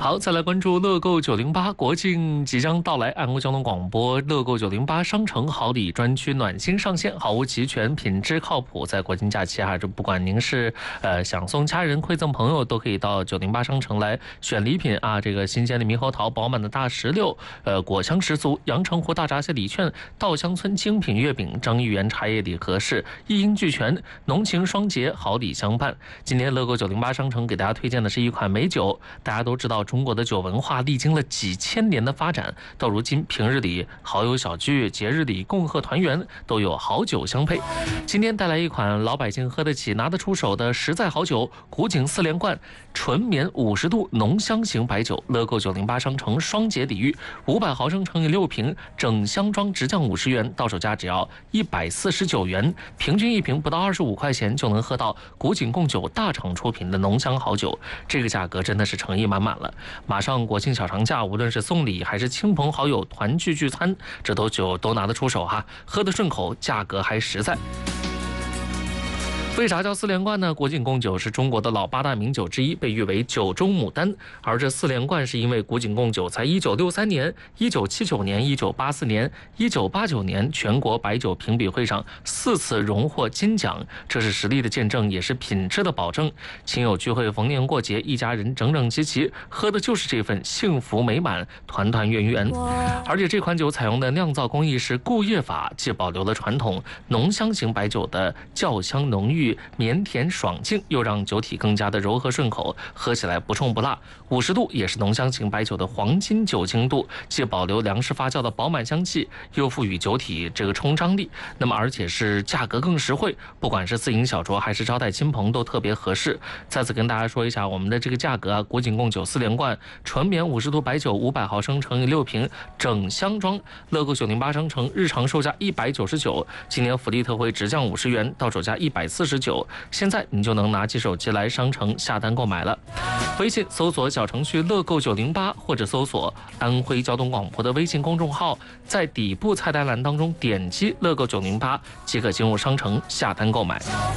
好，再来关注乐购908，国庆即将到来，安徽交通广播乐购908商城好礼专区暖心上线，好物齐全，品质靠谱。在国庆假期这不管您是想送家人、馈赠朋友，都可以到908商城来选礼品啊。这个新鲜的猕猴桃、饱满的大石榴，果香十足，阳澄湖大闸蟹礼券，稻香村精品月饼，张玉园茶叶礼盒式，一应俱全，浓情双节，好礼相伴。今天乐购908商城给大家推荐的是一款美酒，大家都知道。中国的酒文化历经了几千年的发展，到如今平日里好友小聚，节日里共贺团圆，都有好酒相配。今天带来一款老百姓喝得起、拿得出手的实在好酒——古井4连冠纯棉50度浓香型白酒。乐购908商城双节礼遇，500毫升乘以6瓶，整箱装直降50元，到手价只要149元，平均一瓶不到25块钱就能喝到古井贡酒大厂出品的浓香好酒，这个价格真的是诚意满满了。马上国庆小长假，无论是送礼还是亲朋好友团聚聚餐，这酒都拿得出手哈，喝得顺口，价格还实在。为啥叫4连冠呢？古井贡酒是中国的老8大名酒之一，被誉为酒中牡丹。而这4连冠是因为古井贡酒在1963年、1979年、1984年、1989年全国白酒评比会上4次荣获金奖，这是实力的见证，也是品质的保证。亲友聚会、逢年过节，一家人整整齐齐，喝的就是这份幸福美满、团团圆圆。而且这款酒采用的酿造工艺是固液法，既保留了传统浓香型白酒的酵香浓郁、绵甜爽净，又让酒体更加的柔和顺口，喝起来不冲不辣。50度也是浓香型白酒的黄金酒精度，既保留粮食发酵的饱满香气，又赋予酒体这个冲张力。那么而且是价格更实惠，不管是自饮小酌还是招待亲朋都特别合适。再次跟大家说一下我们的这个价格啊，古井贡酒4连冠纯棉50度白酒500毫升乘以6瓶，整箱装，乐购908商城日常售价199，今年福利特惠直降50元，到手价149。现在你就能拿起手机来商城下单购买了。微信搜索小程序乐购908，或者搜索安徽交通广播的微信公众号，在底部菜单栏当中点击乐购908即可进入商城下单购买。